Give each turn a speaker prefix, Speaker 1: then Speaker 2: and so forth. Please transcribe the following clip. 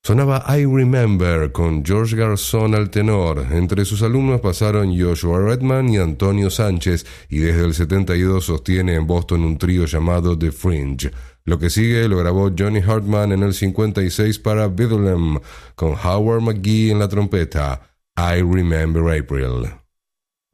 Speaker 1: Sonaba I Remember con George Garzón al tenor. Entre sus alumnos pasaron Joshua Redman y Antonio Sánchez, y desde el 72 sostiene en Boston un trío llamado The Fringe. Lo que sigue lo grabó Johnny Hartman en el 56 para Bedlam, con Howard McGee en la trompeta. I Remember April.